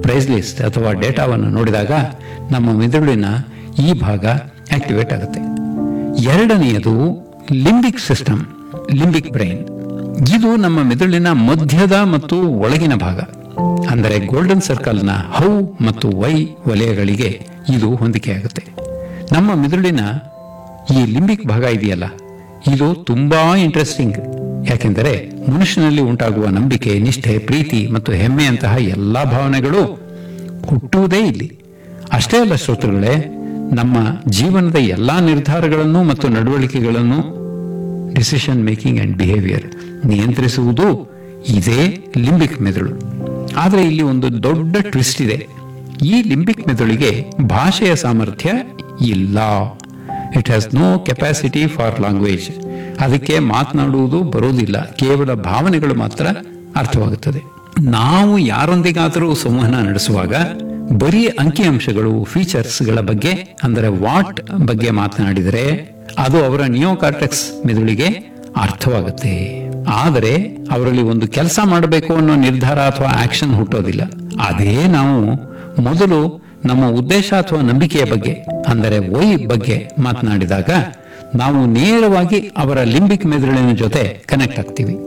Price list ಅಥವಾ ಡೇಟಾವನ್ನು ನೋಡಿದಾಗ ನಮ್ಮ ಮೆದುಳಿನ ಈ ಭಾಗ ಆಕ್ಟಿವೇಟ್ ಆಗುತ್ತೆ. ಎರಡನೆಯದು ಲಿಂಬಿಕ್ ಸಿಸ್ಟಮ್, ಲಿಂಬಿಕ್ ಬ್ರೈನ್. ಇದು ನಮ್ಮ ಮೆದುಳಿನ ಮಧ್ಯದ ಮತ್ತು ಒಳಗಿನ ಭಾಗ. ಅಂದರೆ ಗೋಲ್ಡನ್ ಸರ್ಕಲ್ನ ಹೌ ಮತ್ತು ವೈ ವಲಯಗಳಿಗೆ ಇದು ಹೊಂದಿಕೆಯಾಗುತ್ತೆ. ನಮ್ಮ ಮೆದುಳಿನ ಈ ಲಿಂಬಿಕ್ ಭಾಗ ಇದೆಯಲ್ಲ, ಇದು ತುಂಬಾ ಇಂಟ್ರೆಸ್ಟಿಂಗ್. ಯಾಕೆಂದರೆ ಮನುಷ್ಯನಲ್ಲಿ ಉಂಟಾಗುವ ನಂಬಿಕೆ, ನಿಷ್ಠೆ, ಪ್ರೀತಿ ಮತ್ತು ಹೆಮ್ಮೆಯಂತಹ ಎಲ್ಲಾ ಭಾವನೆಗಳು ಹುಟ್ಟುವುದೇ ಇಲ್ಲಿ. ಅಷ್ಟೇ ಅಲ್ಲ ಶ್ರೋತೃಗಳೇ, ನಮ್ಮ ಜೀವನದ ಎಲ್ಲಾ ನಿರ್ಧಾರಗಳನ್ನು ಮತ್ತು ನಡವಳಿಕೆಗಳನ್ನು, ಡಿಸಿಷನ್ ಮೇಕಿಂಗ್ ಅಂಡ್ ಬಿಹೇವಿಯರ್ ನಿಯಂತ್ರಿಸುವುದು ಇದೇ ಲಿಂಬಿಕ್ ಮೆದುಳು. ಆದರೆ ಇಲ್ಲಿ ಒಂದು ದೊಡ್ಡ ಟ್ವಿಸ್ಟ್ ಇದೆ. ಈ ಲಿಂಬಿಕ್ ಮೆದುಳಿಗೆ ಭಾಷೆಯ ಸಾಮರ್ಥ್ಯ ಇಲ್ಲ. It has no capacity for language. ಅದಕ್ಕೆ ಮಾತನಾಡುವುದು ಬರೋದಿಲ್ಲ, ಕೇವಲ ಭಾವನೆಗಳು ಮಾತ್ರ ಅರ್ಥವಾಗುತ್ತದೆ. ನಾವು ಯಾರೊಂದಿಗಾದರೂ ಸಂವಹನ ನಡೆಸುವಾಗ ಬರೀ ಅಂಕಿಅಂಶಗಳು, ಫೀಚರ್ಸ್ಗಳ ಬಗ್ಗೆ, ಅಂದರೆ ವಾಟ್ ಬಗ್ಗೆ ಮಾತನಾಡಿದರೆ ಅದು ಅವರ ನಿಯೋಕಾರ್ಟೆಕ್ಸ್ ಮೆದುಳಿಗೆ ಅರ್ಥವಾಗುತ್ತೆ. ಆದರೆ ಅವರಲ್ಲಿ ಒಂದು ಕೆಲಸ ಮಾಡಬೇಕು ಅನ್ನೋ ನಿರ್ಧಾರ ಅಥವಾ ಆಕ್ಷನ್ ಹುಟ್ಟೋದಿಲ್ಲ. ಅದೇ ನಾವು ಮೊದಲು ನಮ್ಮ ಉದ್ದೇಶ ಅಥವಾ ನಂಬಿಕೆಯ ಬಗ್ಗೆ, ಅಂದರೆ ವೈ ಬಗ್ಗೆ ಮಾತನಾಡಿದಾಗ ನಾವು ನೇರವಾಗಿ ಅವರ ಲಿಂಬಿಕ್ ಮೆದುಳಿನ ಜೊತೆ ಕನೆಕ್ಟ್ ಆಗ್ತೀವಿ.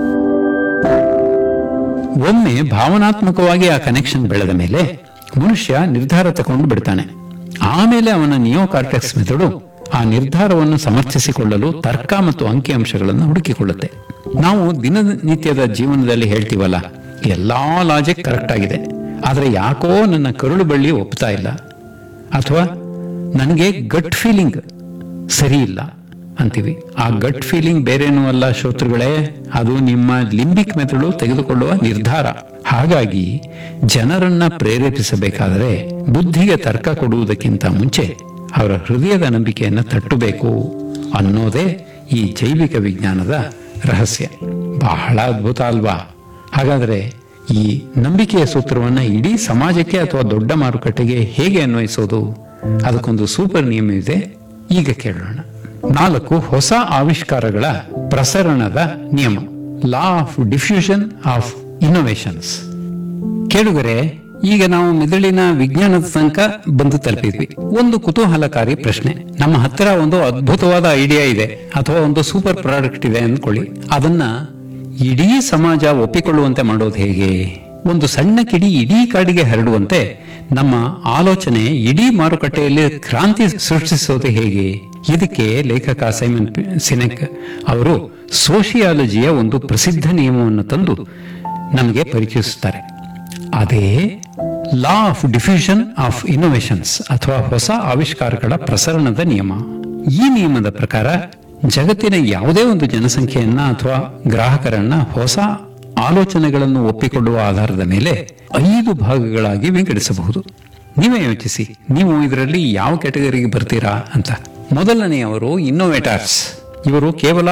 ಒಮ್ಮೆ ಭಾವನಾತ್ಮಕವಾಗಿ ಆ ಕನೆಕ್ಷನ್ ಬೆಳೆದ ಮೇಲೆ ಮನುಷ್ಯ ನಿರ್ಧಾರ ತಗೊಂಡು ಬಿಡ್ತಾನೆ. ಆಮೇಲೆ ಅವನ ನಿಯೋಕಾರ್ಟೆಕ್ಸ್ ಮೆದುಳು ಆ ನಿರ್ಧಾರವನ್ನು ಸಮರ್ಥಿಸಿಕೊಳ್ಳಲು ತರ್ಕ ಮತ್ತು ಅಂಕಿಅಂಶಗಳನ್ನು ಹುಡುಕಿಕೊಳ್ಳುತ್ತೆ. ನಾವು ದಿನನಿತ್ಯದ ಜೀವನದಲ್ಲಿ ಹೇಳ್ತೀವಲ್ಲ, ಎಲ್ಲಾ ಲಾಜಿಕ್ ಕರೆಕ್ಟ್ ಆಗಿದೆ, ಆದರೆ ಯಾಕೋ ನನ್ನ ಕರುಳು ಬಳ್ಳಿ ಒಪ್ತಾ ಇಲ್ಲ, ಅಥವಾ ನನಗೆ ಗಟ್ ಫೀಲಿಂಗ್ ಸರಿ ಇಲ್ಲ ಅಂತೀವಿ. ಆ ಗಟ್ ಫೀಲಿಂಗ್ ಬೇರೇನೂ ಅಲ್ಲ ಶ್ರೋತೃಗಳೇ, ಅದು ನಿಮ್ಮ ಲಿಂಬಿಕ್ ಮೆದುಳು ತೆಗೆದುಕೊಳ್ಳುವ ನಿರ್ಧಾರ. ಹಾಗಾಗಿ ಜನರನ್ನ ಪ್ರೇರೇಪಿಸಬೇಕಾದರೆ ಬುದ್ಧಿಗೆ ತರ್ಕ ಕೊಡುವುದಕ್ಕಿಂತ ಮುಂಚೆ ಅವರ ಹೃದಯದ ನಂಬಿಕೆಯನ್ನು ತಟ್ಟಬೇಕು ಅನ್ನೋದೇ ಈ ಜೈವಿಕ ವಿಜ್ಞಾನದ ರಹಸ್ಯ. ಬಹಳ ಅದ್ಭುತ ಅಲ್ವಾ? ಹಾಗಾದರೆ ಈ ನಂಬಿಕೆಯ ಸೂತ್ರವನ್ನು ಇಡೀ ಸಮಾಜಕ್ಕೆ ಅಥವಾ ದೊಡ್ಡ ಮಾರುಕಟ್ಟೆಗೆ ಹೇಗೆ ಅನ್ವಯಿಸೋದು? ಅದಕ್ಕೊಂದು ಸೂಪರ್ ನಿಯಮ ಇದೆ, ಈಗ ಕೇಳೋಣ. 4 ಹೊಸ ಆವಿಷ್ಕಾರಗಳ ಪ್ರಸರಣದ ನಿಯಮ, law of diffusion of innovations. ಕೇಳುಗರೆ, ಈಗ ನಾವು ಮೆದುಳಿನ ವಿಜ್ಞಾನದ ತನಕ ಬಂದು ತಲುಪಿದ್ವಿ. ಒಂದು ಕುತೂಹಲಕಾರಿ ಪ್ರಶ್ನೆ. ನಮ್ಮ ಹತ್ತಿರ ಒಂದು ಅದ್ಭುತವಾದ ಐಡಿಯಾ ಇದೆ ಅಥವಾ ಒಂದು ಸೂಪರ್ ಪ್ರಾಡಕ್ಟ್ ಇದೆ ಅಂದ್ಕೊಳ್ಳಿ. ಅದನ್ನ ಇಡೀ ಸಮಾಜ ಒಪ್ಪಿಕೊಳ್ಳುವಂತೆ ಮಾಡೋದು ಹೇಗೆ? ಒಂದು ಸಣ್ಣ ಕಿಡಿ ಇಡೀ ಕಾಡಿಗೆ ಹರಡುವಂತೆ ನಮ್ಮ ಆಲೋಚನೆ ಇಡೀ ಮಾರುಕಟ್ಟೆಯಲ್ಲಿ ಕ್ರಾಂತಿ ಸೃಷ್ಟಿಸೋದು ಹೇಗೆ? ಇದಕ್ಕೆ ಲೇಖಕ ಸೈಮನ್ ಸಿನೆಕ್ ಅವರು ಸೋಷಿಯಾಲಜಿಯ ಒಂದು ಪ್ರಸಿದ್ಧ ನಿಯಮವನ್ನು ತಂದು ನಮಗೆ ಪರಿಚಯಿಸುತ್ತಾರೆ. ಅದೇ law of diffusion of innovations ಅಥವಾ ಹೊಸ ಆವಿಷ್ಕಾರಗಳ ಪ್ರಸರಣದ ನಿಯಮ. ಈ ನಿಯಮದ ಪ್ರಕಾರ ಜಗತ್ತಿನ ಯಾವುದೇ ಒಂದು ಜನಸಂಖ್ಯೆಯನ್ನ ಅಥವಾ ಗ್ರಾಹಕರನ್ನ ಹೊಸ ಆಲೋಚನೆಗಳನ್ನು ಒಪ್ಪಿಕೊಳ್ಳುವ ಆಧಾರದ ಮೇಲೆ 5 ಭಾಗಗಳಾಗಿ ವಿಂಗಡಿಸಬಹುದು. ನೀವೇ ಯೋಚಿಸಿ, ನೀವು ಇದರಲ್ಲಿ ಯಾವ ಕ್ಯಾಟಗರಿಗೆ ಬರ್ತೀರಾ ಅಂತ. ಮೊದಲನೆಯವರು ಇನ್ನೋವೇಟರ್ಸ್. ಇವರು ಕೇವಲ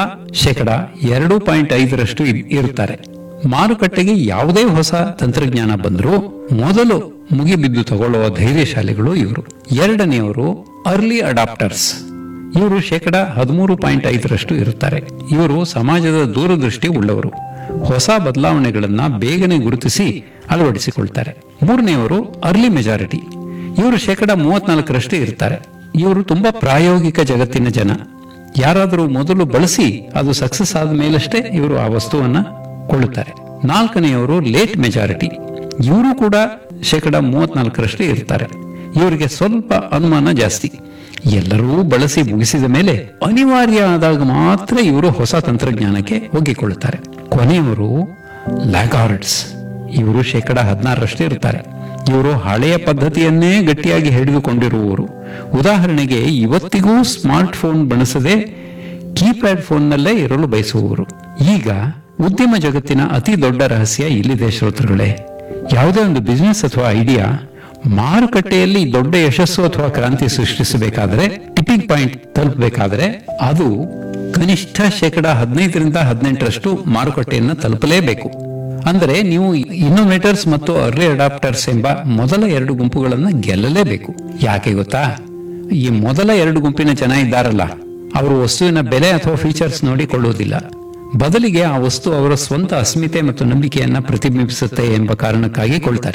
2.5% ಇರುತ್ತಾರೆ. ಮಾರುಕಟ್ಟೆಗೆ ಯಾವುದೇ ಹೊಸ ತಂತ್ರಜ್ಞಾನ ಬಂದರೂ ಮೊದಲು ಮುಗಿಬಿದ್ದು ತಗೊಳ್ಳುವ ಧೈರ್ಯಶಾಲಿಗಳು ಇವರು. ಎರಡನೆಯವರು ಅರ್ಲಿ ಅಡಾಪ್ಟರ್ಸ್. ಇವರು 13.5% ಇರುತ್ತಾರೆ. ಇವರು ಸಮಾಜದ ದೂರದೃಷ್ಟಿ ಉಳ್ಳವರು, ಹೊಸ ಬದಲಾವಣೆಗಳನ್ನ ಬೇಗನೆ ಗುರುತಿಸಿ ಅಳವಡಿಸಿಕೊಳ್ತಾರೆ. ಮೂರನೆಯವರು ಅರ್ಲಿ ಮೆಜಾರಿಟಿ. ಇವರು 34% ಇರ್ತಾರೆ. ಇವರು ತುಂಬಾ ಪ್ರಾಯೋಗಿಕ ಜಗತ್ತಿನ ಜನ. ಯಾರಾದರೂ ಮೊದಲು ಬಳಸಿ ಅದು ಸಕ್ಸಸ್ ಆದ ಮೇಲಷ್ಟೇ ಇವರು ಆ ವಸ್ತುವನ್ನ ಕೊಳ್ಳುತ್ತಾರೆ. ನಾಲ್ಕನೆಯವರು ಲೇಟ್ ಮೆಜಾರಿಟಿ. ಇವರು ಕೂಡ 34% ಇರ್ತಾರೆ. ಇವರಿಗೆ ಸ್ವಲ್ಪ ಅನುಮಾನ ಜಾಸ್ತಿ. ಎಲ್ಲರೂ ಬಳಸಿ ಮುಗಿಸಿದ ಮೇಲೆ ಅನಿವಾರ್ಯ ಆದಾಗ ಮಾತ್ರ ಇವರು ಹೊಸ ತಂತ್ರಜ್ಞಾನಕ್ಕೆ ಒಗ್ಗಿಕೊಳ್ಳುತ್ತಾರೆ. ಕೊನೆಯವರು ಲ್ಯಾಗಾರ್ಡ್ಸ್. ಇವರು 16% ಇರುತ್ತಾರೆ. ಇವರು ಹಳೆಯ ಪದ್ಧತಿಯನ್ನೇ ಗಟ್ಟಿಯಾಗಿ ಹಿಡಿದುಕೊಂಡಿರುವವರು. ಉದಾಹರಣೆಗೆ, ಇವತ್ತಿಗೂ ಸ್ಮಾರ್ಟ್ ಫೋನ್ ಬಳಸದೆ ಕೀಪ್ಯಾಡ್ ಫೋನ್ನಲ್ಲೇ ಇರಲು ಬಯಸುವವರು. ಈಗ ಉದ್ಯಮ ಜಗತ್ತಿನ ಅತಿ ದೊಡ್ಡ ರಹಸ್ಯ ಇಲ್ಲಿದೆ ಶ್ರೋತೃಗಳೇ. ಯಾವುದೇ ಒಂದು ಬಿಸಿನೆಸ್ ಅಥವಾ ಐಡಿಯಾ ಮಾರುಕಟ್ಟೆಯಲ್ಲಿ ದೊಡ್ಡ ಯಶಸ್ಸು ಅಥವಾ ಕ್ರಾಂತಿ ಸೃಷ್ಟಿಸಬೇಕಾದರೆ, ಟಿಪ್ಪಿಂಗ್ ಪಾಯಿಂಟ್ ತಲುಪಬೇಕಾದರೆ, ಅದು ಕನಿಷ್ಠ 15% ಮಾರುಕಟ್ಟೆಯನ್ನು ತಲುಪಲೇಬೇಕು. ಅಂದರೆ ನೀವು ಇನ್ನೋವೇಟರ್ಸ್ ಮತ್ತು ಅರ್ಲಿ ಅಡಾಪ್ಟರ್ಸ್ ಎಂಬ ಮೊದಲ 2 ಗುಂಪುಗಳನ್ನು ಗೆಲ್ಲಲೇಬೇಕು. ಯಾಕೆ ಗೊತ್ತಾ? ಈ ಮೊದಲ 2 ಗುಂಪಿನ ಜನ ಇದ್ದಾರಲ್ಲ, ಅವರು ವಸ್ತುವಿನ ಬೆಲೆ ಅಥವಾ ಫೀಚರ್ಸ್ ನೋಡಿ ಕೊಳ್ಳುವುದಿಲ್ಲ. ಬದಲಿಗೆ ಆ ವಸ್ತು ಅವರ ಸ್ವಂತ ಅಸ್ಮಿತೆ ಮತ್ತು ನಂಬಿಕೆಯನ್ನ ಪ್ರತಿಬಿಂಬಿಸುತ್ತೆ ಎಂಬ ಕಾರಣಕ್ಕಾಗಿ ಕೊಳ್ತಾರೆ.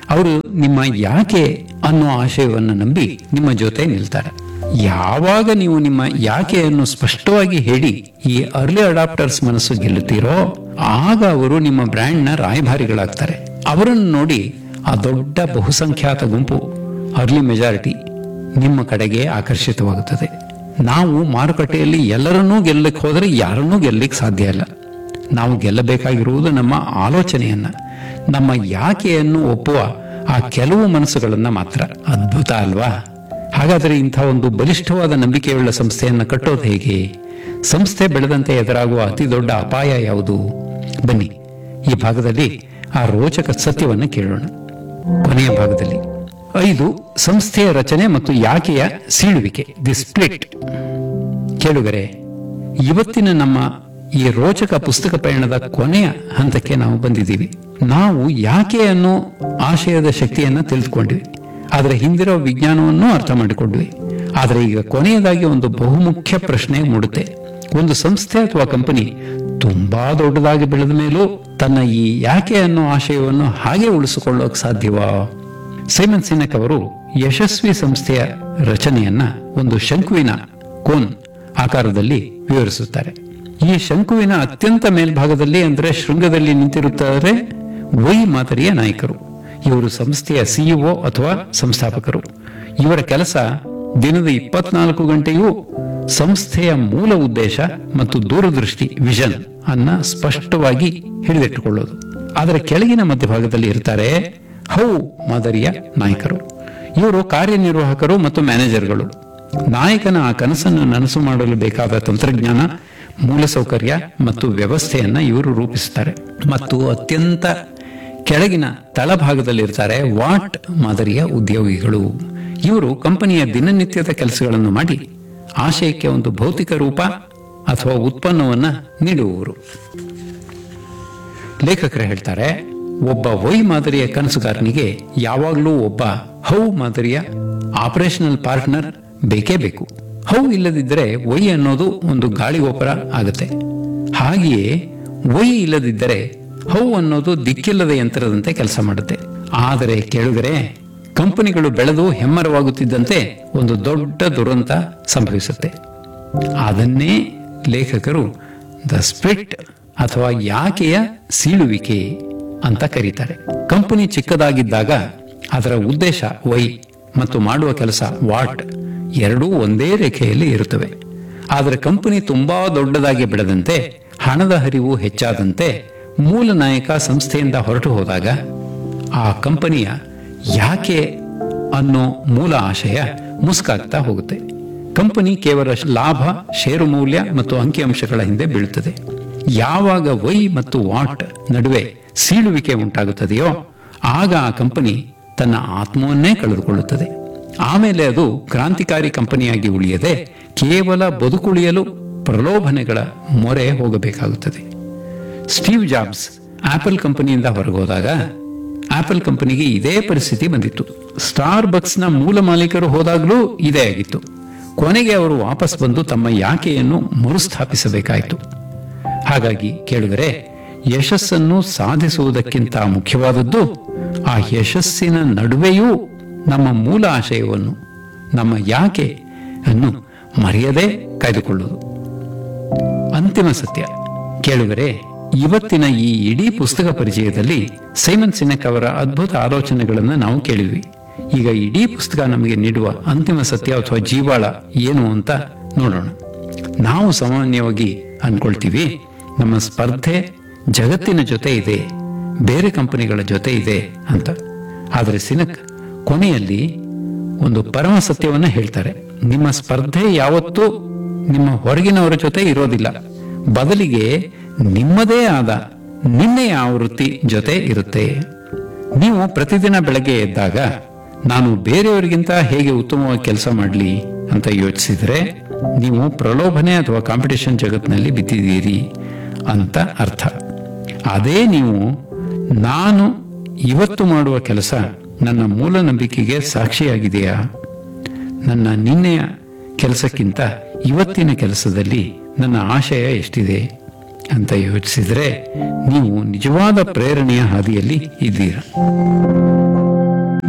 ಅವರು ನಿಮ್ಮ ಯಾಕೆ ಅನ್ನೋ ಆಶಯವನ್ನು ನಂಬಿ ನಿಮ್ಮ ಜೊತೆ ನಿಲ್ತಾರೆ. ಯಾವಾಗ ನೀವು ನಿಮ್ಮ ಯಾಕೆಯನ್ನು ಸ್ಪಷ್ಟವಾಗಿ ಹೇಳಿ ಈ ಅರ್ಲಿ ಅಡಾಪ್ಟರ್ಸ್ ಮನಸ್ಸು ಗೆಲ್ಲುತ್ತೀರೋ ಆಗ ಅವರು ನಿಮ್ಮ ಬ್ರ್ಯಾಂಡ್ನ ರಾಯಭಾರಿಗಳಾಗ್ತಾರೆ. ಅವರನ್ನು ನೋಡಿ ಆ ದೊಡ್ಡ ಬಹುಸಂಖ್ಯಾತ ಗುಂಪು, ಅರ್ಲಿ ಮೆಜಾರಿಟಿ, ನಿಮ್ಮ ಕಡೆಗೆ ಆಕರ್ಷಿತವಾಗುತ್ತದೆ. ನಾವು ಮಾರುಕಟ್ಟೆಯಲ್ಲಿ ಎಲ್ಲರನ್ನೂ ಗೆಲ್ಲಕ್ಕೆ ಹೋದರೆ ಯಾರನ್ನೂ ಗೆಲ್ಲಕ್ಕೆ ಸಾಧ್ಯ ಇಲ್ಲ. ನಾವು ಗೆಲ್ಲಬೇಕಾಗಿರುವುದು ನಮ್ಮ ಆಲೋಚನೆಯನ್ನ, ನಮ್ಮ ಯಾಕೆಯನ್ನು ಒಪ್ಪುವ ಆ ಕೆಲವು ಮನಸ್ಸುಗಳನ್ನ ಮಾತ್ರ. ಅದ್ಭುತ ಅಲ್ವಾ? ಹಾಗಾದರೆ ಇಂಥ ಒಂದು ಬಲಿಷ್ಠವಾದ ನಂಬಿಕೆಯುಳ್ಳ ಸಂಸ್ಥೆಯನ್ನು ಕಟ್ಟೋದು ಹೇಗೆ? ಸಂಸ್ಥೆ ಬೆಳೆದಂತೆ ಎದುರಾಗುವ ಅತಿ ದೊಡ್ಡ ಅಪಾಯ ಯಾವುದು? ಬನ್ನಿ, ಈ ಭಾಗದಲ್ಲಿ ಆ ರೋಚಕ ಸತ್ಯವನ್ನು ಕೇಳೋಣ. ಕೊನೆಯ ಭಾಗದಲ್ಲಿ 5 ಸಂಸ್ಥೆಯ ರಚನೆ ಮತ್ತು ಯಾಕೆಯ ಸೀಳುವಿಕೆ, ದಿ ಸ್ಪ್ಲಿಟ್. ಕೇಳುಗರೆ, ಇವತ್ತಿನ ನಮ್ಮ ಈ ರೋಚಕ ಪುಸ್ತಕ ಪಯಣದ ಕೊನೆಯ ಹಂತಕ್ಕೆ ನಾವು ಬಂದಿದ್ದೀವಿ. ನಾವು ಯಾಕೆ ಅನ್ನೋ ಆಶಯದ ಶಕ್ತಿಯನ್ನ ತಿಳಿದುಕೊಂಡ್ವಿ, ಆದರೆ ಹಿಂದಿರೋ ವಿಜ್ಞಾನವನ್ನು ಅರ್ಥ ಮಾಡಿಕೊಂಡ್ವಿ. ಆದರೆ ಈಗ ಕೊನೆಯದಾಗಿ ಒಂದು ಬಹುಮುಖ್ಯ ಪ್ರಶ್ನೆ ಮೂಡುತ್ತೆ. ಒಂದು ಸಂಸ್ಥೆ ಅಥವಾ ಕಂಪನಿ ತುಂಬಾ ದೊಡ್ಡದಾಗಿ ಬೆಳೆದ ಮೇಲೂ ತನ್ನ ಈ ಯಾಕೆ ಅನ್ನೋ ಆಶಯವನ್ನು ಹಾಗೆ ಉಳಿಸಿಕೊಳ್ಳೋಕೆ ಸಾಧ್ಯವಾ? ಸೈಮನ್ ಸಿನೆಕ್ ಅವರು ಯಶಸ್ವಿ ಸಂಸ್ಥೆಯ ರಚನೆಯನ್ನ ಒಂದು ಶಂಕುವಿನ ಕೋನ್ ಆಕಾರದಲ್ಲಿ ವಿವರಿಸುತ್ತಾರೆ. ಈ ಶಂಕುವಿನ ಅತ್ಯಂತ ಮೇಲ್ಭಾಗದಲ್ಲಿ, ಅಂದ್ರೆ ಶೃಂಗದಲ್ಲಿ ನಿಂತಿರುತ್ತಾರೆ ವೈ ಮಾದರಿಯ ನಾಯಕರು. ಇವರು ಸಂಸ್ಥೆಯ ಸಿಇಒ ಅಥವಾ ಸಂಸ್ಥಾಪಕರು. ಇವರ ಕೆಲಸ ದಿನದ 24 ಗಂಟೆಯೂ ಸಂಸ್ಥೆಯ ಮೂಲ ಉದ್ದೇಶ ಮತ್ತು ದೂರದೃಷ್ಟಿ, ವಿಷನ್ ಅನ್ನ ಸ್ಪಷ್ಟವಾಗಿ ಹಿಡಿದಿಟ್ಟುಕೊಳ್ಳೋದು. ಆದರೆ ಕೆಳಗಿನ ಮಧ್ಯಭಾಗದಲ್ಲಿ ಇರ್ತಾರೆ ಹೌ ಮಾದರಿಯ ನಾಯಕರು. ಇವರು ಕಾರ್ಯನಿರ್ವಾಹಕರು ಮತ್ತು ಮ್ಯಾನೇಜರ್ಗಳು. ನಾಯಕನ ಆ ಕನಸನ್ನು ನನಸು ಮಾಡಲು ಬೇಕಾದ ತಂತ್ರಜ್ಞಾನ, ಮೂಲಸೌಕರ್ಯ ಮತ್ತು ವ್ಯವಸ್ಥೆಯನ್ನ ಇವರು ರೂಪಿಸುತ್ತಾರೆ. ಮತ್ತು ಅತ್ಯಂತ ಕೆಳಗಿನ ತಳಭಾಗದಲ್ಲಿರ್ತಾರೆ ವಾಟ್ ಮಾದರಿಯ ಉದ್ಯೋಗಿಗಳು. ಇವರು ಕಂಪನಿಯ ದಿನನಿತ್ಯದ ಕೆಲಸಗಳನ್ನು ಮಾಡಿ ಆಶಯಕ್ಕೆ ಒಂದು ಭೌತಿಕ ರೂಪ ಅಥವಾ ಉತ್ಪನ್ನವನ್ನ ನೀಡುವವರು. ಲೇಖಕರು ಹೇಳ್ತಾರೆ, ಒಬ್ಬ ವೈ ಮಾದರಿಯ ಕನಸುಗಾರನಿಗೆ ಯಾವಾಗಲೂ ಒಬ್ಬ ಹೌ ಮಾದರಿಯ ಆಪರೇಷನಲ್ ಪಾರ್ಟ್ನರ್ ಬೇಕೇ ಬೇಕು. ಹೌ ಇಲ್ಲದಿದ್ದರೆ ವೈ ಅನ್ನೋದು ಒಂದು ಗಾಳಿಗೋಪುರ ಆಗುತ್ತೆ. ಹಾಗೆಯೇ ವೈ ಇಲ್ಲದಿದ್ದರೆ ಹೌ ಅನ್ನೋದು ದಿಕ್ಕಿಲ್ಲದ ಯಂತ್ರದಂತೆ ಕೆಲಸ ಮಾಡುತ್ತೆ. ಆದರೆ ಕೇಳುಗರೆ, ಕಂಪನಿಗಳು ಬೆಳೆದು ಹೆಮ್ಮರವಾಗುತ್ತಿದ್ದಂತೆ ಒಂದು ದೊಡ್ಡ ದುರಂತ ಸಂಭವಿಸುತ್ತೆ. ಅದನ್ನೇ ಲೇಖಕರು ದ ಸ್ಪ್ಲಿಟ್ ಅಥವಾ ಯಾಕೆಯ ಸೀಳುವಿಕೆ ಅಂತ ಕರೀತಾರೆ. ಕಂಪನಿ ಚಿಕ್ಕದಾಗಿದ್ದಾಗ ಅದರ ಉದ್ದೇಶ ವೈ ಮತ್ತು ಮಾಡುವ ಕೆಲಸ ವಾಟ್ ಎರಡೂ ಒಂದೇ ರೇಖೆಯಲ್ಲಿ ಇರುತ್ತವೆ. ಆದರೆ ಕಂಪನಿ ತುಂಬಾ ದೊಡ್ಡದಾಗಿ ಬೆಳೆದಂತೆ, ಹಣದ ಹರಿವು ಹೆಚ್ಚಾದಂತೆ, ಮೂಲ ನಾಯಕ ಸಂಸ್ಥೆಯಿಂದ ಹೊರಟು ಹೋದಾಗ ಆ ಕಂಪನಿಯ ಯಾಕೆ ಅನ್ನೋ ಮೂಲ ಆಶಯ ಮುಸ್ಕಾಗ್ತಾ ಹೋಗುತ್ತೆ. ಕಂಪನಿ ಕೇವಲ ಲಾಭ, ಷೇರು ಮೌಲ್ಯ ಮತ್ತು ಅಂಕಿಅಂಶಗಳ ಹಿಂದೆ ಬೀಳುತ್ತದೆ. ಯಾವಾಗ ವೈ ಮತ್ತು ವಾಟ್ ನಡುವೆ ಸೀಳುವಿಕೆ ಉಂಟಾಗುತ್ತದೆಯೋ ಆಗ ಆ ಕಂಪನಿ ತನ್ನ ಆತ್ಮವನ್ನೇ ಕಳೆದುಕೊಳ್ಳುತ್ತದೆ. ಆಮೇಲೆ ಅದು ಕ್ರಾಂತಿಕಾರಿ ಕಂಪನಿಯಾಗಿ ಉಳಿಯದೆ ಕೇವಲ ಬದುಕುಳಿಯಲು ಪ್ರಲೋಭನೆಗಳ ಮೊರೆ ಹೋಗಬೇಕಾಗುತ್ತದೆ. ಸ್ಟೀವ್ ಜಾಬ್ಸ್ ಆಪಲ್ ಕಂಪನಿಯಿಂದ ಹೊರಗೋದಾಗ ಆಪಲ್ ಕಂಪನಿಗೆ ಇದೇ ಪರಿಸ್ಥಿತಿ ಬಂದಿತ್ತು. ಸ್ಟಾರ್ ಬಕ್ಸ್ನ ಮೂಲ ಮಾಲೀಕರು ಹೋದಾಗಲೂ ಇದೇ ಆಗಿತ್ತು. ಕೊನೆಗೆ ಅವರು ವಾಪಸ್ ಬಂದು ತಮ್ಮ ಯಾಕೆಯನ್ನು ಮರುಸ್ಥಾಪಿಸಬೇಕಾಯಿತು. ಹಾಗಾಗಿ ಕೇಳಿದರೆ, ಯಶಸ್ಸನ್ನು ಸಾಧಿಸುವುದಕ್ಕಿಂತ ಮುಖ್ಯವಾದದ್ದು ಆ ಯಶಸ್ಸಿನ ನಡುವೆಯೂ ನಮ್ಮ ಮೂಲ ಆಶಯವನ್ನು, ನಮ್ಮ ಯಾಕೆ ಅನ್ನು ಮರೆಯದೆ ಕಾಯ್ದುಕೊಳ್ಳುವುದು. ಅಂತಿಮ ಸತ್ಯ ಕೇಳುಗರೆ, ಇವತ್ತಿನ ಈ ಇಡೀ ಪುಸ್ತಕ ಪರಿಚಯದಲ್ಲಿ ಸೈಮನ್ ಸಿನೆಕ್ ಅವರ ಅದ್ಭುತ ಆಲೋಚನೆಗಳನ್ನು ನಾವು ಕೇಳಿದ್ವಿ. ಈಗ ಇಡೀ ಪುಸ್ತಕ ನಮಗೆ ನೀಡುವ ಅಂತಿಮ ಸತ್ಯ ಅಥವಾ ಜೀವಾಳ ಏನು ಅಂತ ನೋಡೋಣ. ನಾವು ಸಾಮಾನ್ಯವಾಗಿ ಅನ್ಕೊಳ್ತೀವಿ, ನಮ್ಮ ಸ್ಪರ್ಧೆ ಜಗತ್ತಿನ ಜೊತೆ ಇದೆ, ಬೇರೆ ಕಂಪನಿಗಳ ಜೊತೆ ಇದೆ ಅಂತ. ಆದರೆ ಸಿನೆಕ್ ಕೊನೆಯಲ್ಲಿ ಒಂದು ಪರಮ ಸತ್ಯವನ್ನ ಹೇಳ್ತಾರೆ. ನಿಮ್ಮ ಸ್ಪರ್ಧೆ ಯಾವತ್ತೂ ನಿಮ್ಮ ಹೊರಗಿನವರ ಜೊತೆ ಇರೋದಿಲ್ಲ, ಬದಲಿಗೆ ನಿಮ್ಮದೇ ಆದ ನಿನ್ನೆಯ ಆವೃತ್ತಿ ಜೊತೆ ಇರುತ್ತೆ. ನೀವು ಪ್ರತಿದಿನ ಬೆಳಗ್ಗೆ ಎದ್ದಾಗ ನಾನು ಬೇರೆಯವರಿಗಿಂತ ಹೇಗೆ ಉತ್ತಮವಾಗಿ ಕೆಲಸ ಮಾಡಲಿ ಅಂತ ಯೋಚಿಸಿದ್ರೆ ನೀವು ಪ್ರಲೋಭನೆ ಅಥವಾ ಕಾಂಪಿಟೇಷನ್ ಜಗತ್ತಿನಲ್ಲಿ ಬಿದ್ದಿದ್ದೀರಿ ಅಂತ ಅರ್ಥ. ಅದೇ ನೀವು ನಾನು ಇವತ್ತು ಮಾಡುವ ಕೆಲಸ ನನ್ನ ಮೂಲ ನಂಬಿಕೆಗೆ ಸಾಕ್ಷಿಯಾಗಿದೆಯಾ, ನನ್ನ ನಿನ್ನೆಯ ಕೆಲಸಕ್ಕಿಂತ ಇವತ್ತಿನ ಕೆಲಸದಲ್ಲಿ ನನ್ನ ಆಶಯ ಎಷ್ಟಿದೆ ಅಂತ ಯೋಚಿಸಿದ್ರೆ ನೀವು ನಿಜವಾದ ಪ್ರೇರಣೆಯ ಹಾದಿಯಲ್ಲಿ ಇದ್ದೀರಾ.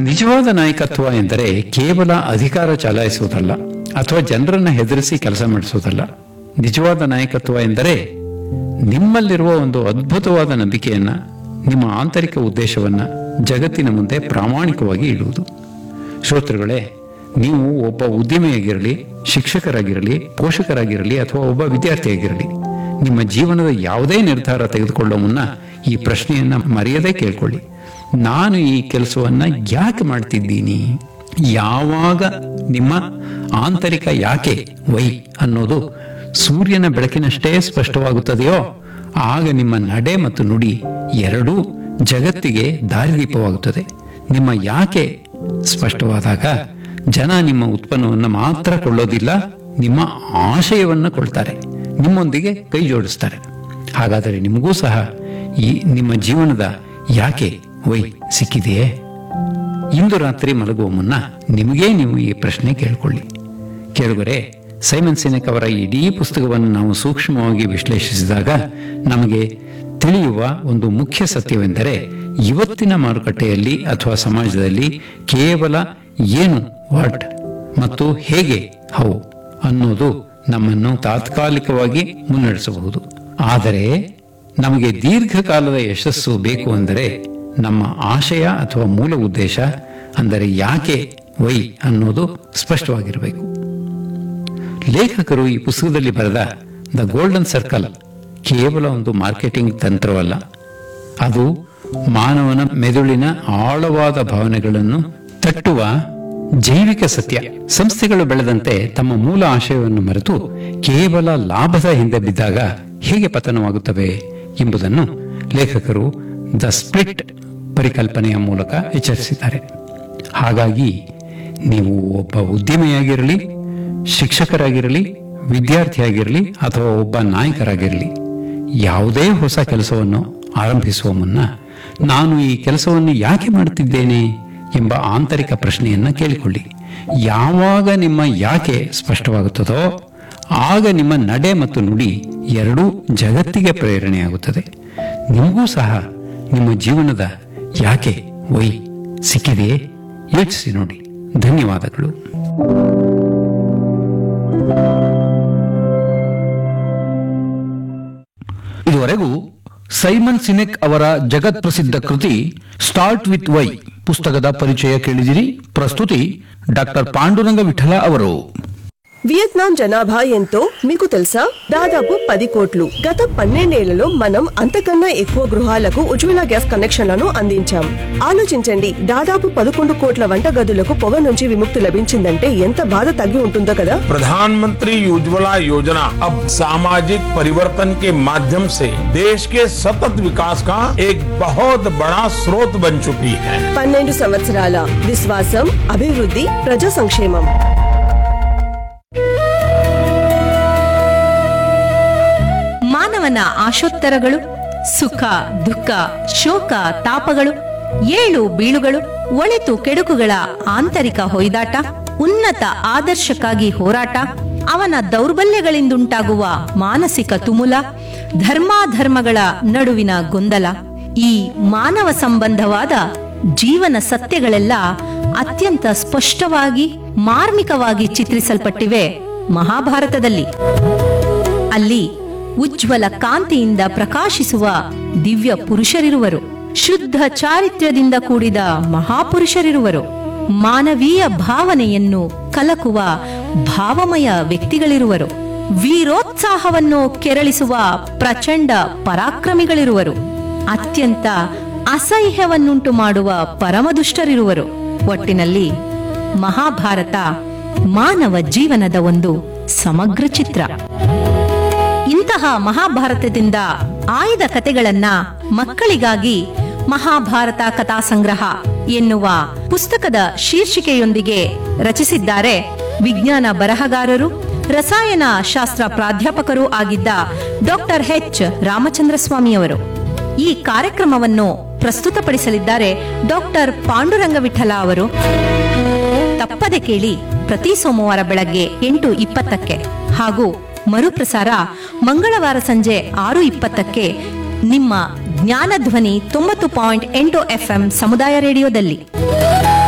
ನಿಜವಾದ ನಾಯಕತ್ವ ಎಂದರೆ ಕೇವಲ ಅಧಿಕಾರ ಚಲಾಯಿಸುವುದಲ್ಲ ಅಥವಾ ಜನರನ್ನ ಹೆದರಿಸಿ ಕೆಲಸ ಮಾಡಿಸುವುದಲ್ಲ. ನಿಜವಾದ ನಾಯಕತ್ವ ಎಂದರೆ ನಿಮ್ಮಲ್ಲಿರುವ ಒಂದು ಅದ್ಭುತವಾದ ನಂಬಿಕೆಯನ್ನ, ನಿಮ್ಮ ಆಂತರಿಕ ಉದ್ದೇಶವನ್ನ ಜಗತ್ತಿನ ಮುಂದೆ ಪ್ರಾಮಾಣಿಕವಾಗಿ ಇಡುವುದು. ಶ್ರೋತೃಗಳೇ, ನೀವು ಒಬ್ಬ ಉದ್ಯಮಿಯಾಗಿರಲಿ, ಶಿಕ್ಷಕರಾಗಿರಲಿ, ಪೋಷಕರಾಗಿರಲಿ ಅಥವಾ ಒಬ್ಬ ವಿದ್ಯಾರ್ಥಿಯಾಗಿರಲಿ, ನಿಮ್ಮ ಜೀವನದ ಯಾವುದೇ ನಿರ್ಧಾರ ತೆಗೆದುಕೊಳ್ಳೋ ಮುನ್ನ ಈ ಪ್ರಶ್ನೆಯನ್ನ ಮರೆಯದೇ ಕೇಳ್ಕೊಳ್ಳಿ. ನಾನು ಈ ಕೆಲಸವನ್ನ ಯಾಕೆ ಮಾಡ್ತಿದ್ದೀನಿ? ಯಾವಾಗ ನಿಮ್ಮ ಆಂತರಿಕ ಯಾಕೆ ವೈ ಅನ್ನೋದು ಸೂರ್ಯನ ಬೆಳಕಿನಷ್ಟೇ ಸ್ಪಷ್ಟವಾಗುತ್ತದೆಯೋ ಆಗ ನಿಮ್ಮ ನಡೆ ಮತ್ತು ನುಡಿ ಎರಡೂ ಜಗತ್ತಿಗೆ ದಾರಿದೀಪವಾಗುತ್ತದೆ. ನಿಮ್ಮ ಯಾಕೆ ಸ್ಪಷ್ಟವಾದಾಗ ಜನ ನಿಮ್ಮ ಉತ್ಪನ್ನವನ್ನು ಮಾತ್ರ ಕೊಳ್ಳೋದಿಲ್ಲ, ನಿಮ್ಮ ಆಶಯವನ್ನು ಕೊಳ್ತಾರೆ, ನಿಮ್ಮೊಂದಿಗೆ ಕೈ ಜೋಡಿಸ್ತಾರೆ. ಹಾಗಾದರೆ ನಿಮಗೂ ಸಹ ಈ ನಿಮ್ಮ ಜೀವನದ ಯಾಕೆ ವೈ ಸಿಕ್ಕಿದೆಯೇ? ಇಂದು ರಾತ್ರಿ ಮಲಗುವ ಮುನ್ನ ನಿಮಗೇ ನೀವು ಈ ಪ್ರಶ್ನೆ ಕೇಳಿಕೊಳ್ಳಿ. ಕೇಳುಗರೆ, ಸೈಮನ್ ಸಿನೆಕ್ ಅವರ ಇಡೀ ಪುಸ್ತಕವನ್ನು ನಾವು ಸೂಕ್ಷ್ಮವಾಗಿ ವಿಶ್ಲೇಷಿಸಿದಾಗ ನಮಗೆ ತಿಳಿಯುವ ಒಂದು ಮುಖ್ಯ ಸತ್ಯವೆಂದರೆ, ಇವತ್ತಿನ ಮಾರುಕಟ್ಟೆಯಲ್ಲಿ ಅಥವಾ ಸಮಾಜದಲ್ಲಿ ಕೇವಲ ಏನು ವಾಟ್ ಮತ್ತು ಹೇಗೆ ಹೌ ಅನ್ನೋದು ನಮ್ಮನ್ನು ತಾತ್ಕಾಲಿಕವಾಗಿ ಮುನ್ನಡೆಸಬಹುದು. ಆದರೆ ನಮಗೆ ದೀರ್ಘಕಾಲದ ಯಶಸ್ಸು ಬೇಕು ಅಂದರೆ ನಮ್ಮ ಆಶಯ ಅಥವಾ ಮೂಲ ಉದ್ದೇಶ ಅಂದರೆ ಯಾಕೆ ವೈ ಅನ್ನೋದು ಸ್ಪಷ್ಟವಾಗಿರಬೇಕು. ಲೇಖಕರು ಈ ಪುಸ್ತಕದಲ್ಲಿ ಬರೆದ ದ ಗೋಲ್ಡನ್ ಸರ್ಕಲ್ ಕೇವಲ ಒಂದು ಮಾರ್ಕೆಟಿಂಗ್ ತಂತ್ರವಲ್ಲ, ಅದು ಮಾನವನ ಮೆದುಳಿನ ಆಳವಾದ ಭಾವನೆಗಳನ್ನು ತಟ್ಟುವ ಜೈವಿಕ ಸತ್ಯ. ಸಂಸ್ಥೆಗಳು ಬೆಳೆದಂತೆ ತಮ್ಮ ಮೂಲ ಆಶಯವನ್ನು ಮರೆತು ಕೇವಲ ಲಾಭದ ಹಿಂದೆ ಬಿದ್ದಾಗ ಹೇಗೆ ಪತನವಾಗುತ್ತವೆ ಎಂಬುದನ್ನು ಲೇಖಕರು ದ ಸ್ಪ್ಲಿಟ್ ಪರಿಕಲ್ಪನೆಯ ಮೂಲಕ ಎಚ್ಚರಿಸಿದ್ದಾರೆ. ಹಾಗಾಗಿ ನೀವು ಒಬ್ಬ ಉದ್ಯಮಿಯಾಗಿರಲಿ, ಶಿಕ್ಷಕರಾಗಿರಲಿ, ವಿದ್ಯಾರ್ಥಿಯಾಗಿರಲಿ ಅಥವಾ ಒಬ್ಬ ನಾಯಕರಾಗಿರಲಿ, ಯಾವುದೇ ಹೊಸ ಕೆಲಸವನ್ನು ಆರಂಭಿಸುವ ಮುನ್ನ ನಾನು ಈ ಕೆಲಸವನ್ನು ಯಾಕೆ ಮಾಡುತ್ತಿದ್ದೇನೆ ಎಂಬ ಆಂತರಿಕ ಪ್ರಶ್ನೆಯನ್ನ ಕೇಳಿಕೊಳ್ಳಿ. ಯಾವಾಗ ನಿಮ್ಮ ಯಾಕೆ ಸ್ಪಷ್ಟವಾಗುತ್ತದೋ ಆಗ ನಿಮ್ಮ ನಡೆ ಮತ್ತು ನುಡಿ ಎರಡೂ ಜಗತ್ತಿಗೆ ಪ್ರೇರಣೆಯಾಗುತ್ತದೆ. ನಿಮಗೂ ಸಹ ನಿಮ್ಮ ಜೀವನದ ಯಾಕೆ ವೈ ಸಿಕ್ಕಿದೆಯೇ? ಯೋಚಿಸಿ ನೋಡಿ. ಧನ್ಯವಾದಗಳು. ಇದುವರೆಗೂ ಸೈಮನ್ ಸಿನೆಕ್ ಅವರ ಜಗತ್ ಪ್ರಸಿದ್ಧ ಕೃತಿ ಸ್ಟಾರ್ಟ್ ವಿತ್ ವೈ ಪುಸ್ತಕದ ಪರಿಚಯ ಕೇಳಿದಿರಿ. ಪ್ರಸ್ತುತಿ ಡಾಕ್ಟರ್ ಪಾಂಡುರಂಗ ವಿಠಲ ಅವರು. వియత్నాం జనాభా ఎంతో మీకు తెలుసా? దాదాపు 10 కోట్లు. గత 12 ఏళ్లలో మనం అంతకన్నా ఎక్కువ గృహాలకు ఉజ్వల గ్యాస్ కనెక్షన్లను అందించాం. ఆలోచించండి, దాదాపు 11 కోట్ల వంట గదులకు పొగ నుంచి విముక్తి లభించిందంటే ఎంత బాధ తగ్గి ఉంటుందో కదా. प्रधानमंत्री उज्ज्वला योजना अब सामाजिक परिवर्तन के माध्यम से देश के सतत विकास का एक बहुत बड़ा स्रोत बन चुकी है. 12 సంవత్సరాల విశ్వాసం, అభివృద్ధి, ప్రజా సంక్షేమం. ಮಾನವನ ಆಶೋತ್ತರಗಳು, ಸುಖ ದುಃಖ ಶೋಕ ತಾಪಗಳು, ಏಳು ಬೀಳುಗಳು, ಒಳಿತು ಕೆಡುಕುಗಳ ಆಂತರಿಕ ಹೊಯ್ದಾಟ, ಉನ್ನತ ಆದರ್ಶಕ್ಕಾಗಿ ಹೋರಾಟ, ಅವನ ದೌರ್ಬಲ್ಯಗಳಿಂದುಂಟಾಗುವ ಮಾನಸಿಕ ತುಮುಲ, ಧರ್ಮಾಧರ್ಮಗಳ ನಡುವಿನ ಗೊಂದಲ, ಈ ಮಾನವ ಸಂಬಂಧವಾದ ಜೀವನ ಸತ್ಯಗಳೆಲ್ಲ ಅತ್ಯಂತ ಸ್ಪಷ್ಟವಾಗಿ ಮಾರ್ಮಿಕವಾಗಿ ಚಿತ್ರಿಸಲ್ಪಟ್ಟಿವೆ ಮಹಾಭಾರತದಲ್ಲಿ. ಅಲ್ಲಿ ಉಜ್ವಲ ಕಾಂತಿಯಿಂದ ಪ್ರಕಾಶಿಸುವ ದಿವ್ಯ ಪುರುಷರಿರುವರು, ಶುದ್ಧ ಚಾರಿತ್ರ್ಯದಿಂದ ಕೂಡಿದ ಮಹಾಪುರುಷರಿರುವರು, ಮಾನವೀಯ ಭಾವನೆಯನ್ನು ಕಲಕುವ ಭಾವಮಯ ವ್ಯಕ್ತಿಗಳಿರುವರು, ವೀರೋತ್ಸಾಹವನ್ನು ಕೆರಳಿಸುವ ಪ್ರಚಂಡ ಪರಾಕ್ರಮಿಗಳಿರುವರು, ಅತ್ಯಂತ ಅಸಹ್ಯವನ್ನುಂಟು ಮಾಡುವ ಪರಮದುಷ್ಟರಿರುವರು. ಒಟ್ಟಿನಲ್ಲಿ ಮಹಾಭಾರತ ಮಾನವ ಜೀವನದ ಒಂದು ಸಮಗ್ರ ಚಿತ್ರ. ಇಂತಹ ಮಹಾಭಾರತದಿಂದ ಆಯ್ದ ಕಥೆಗಳನ್ನ ಮಕ್ಕಳಿಗಾಗಿ ಮಹಾಭಾರತ ಕಥಾ ಸಂಗ್ರಹ ಎನ್ನುವ ಪುಸ್ತಕದ ಶೀರ್ಷಿಕೆಯೊಂದಿಗೆ ರಚಿಸಿದ್ದಾರೆ ವಿಜ್ಞಾನ ಬರಹಗಾರರು, ರಸಾಯನ ಶಾಸ್ತ್ರ ಪ್ರಾಧ್ಯಾಪಕರೂ ಆಗಿದ್ದ ಡಾಕ್ಟರ್ ಎಚ್ ರಾಮಚಂದ್ರ ಸ್ವಾಮಿಯವರು. ಈ ಕಾರ್ಯಕ್ರಮವನ್ನು ಪ್ರಸ್ತುತಪಡಿಸಲಿದ್ದಾರೆ ಡಾಕ್ಟರ್ ಪಾಂಡುರಂಗ ವಿಠಲ ಅವರು. ತಪ್ಪದೆ ಕೇಳಿ, ಪ್ರತಿ ಸೋಮವಾರ ಬೆಳಗ್ಗೆ 8:20 ಹಾಗೂ ಮರುಪ್ರಸಾರ ಮಂಗಳವಾರ ಸಂಜೆ 6:20 ನಿಮ್ಮ ಜ್ಞಾನಧ್ವನಿ 90.8 FM ಸಮುದಾಯ ರೇಡಿಯೋದಲ್ಲಿ.